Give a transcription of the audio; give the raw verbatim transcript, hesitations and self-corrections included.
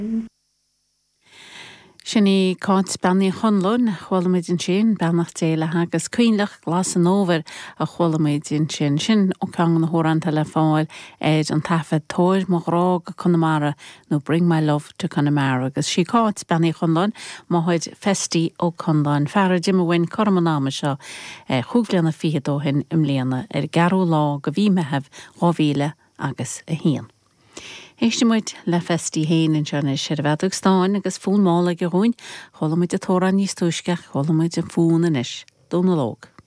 Sinní cáid spannaí chunlún chhuilimid in sin beannach déile agus cuoinlech glas an óver a chhuilimid in sin sin ó ceann na hór an telefáil éid an tafad tóir mo rá go Connemara nó Bring My Love to Connemara agus sí cáid spannaí chunlún má chuid festí ó Conlán fear Jim bhain cormanáma seo chúgleanna fiad ó hin im léana ar garú lá go bhí mehebh ráhíle agus a hían. Éistimid le festí héin in sena sirvedug stáin agus fún mála go húin, cholamid a tóra níos túisceach, cholamid a fún in is. Dónalóg.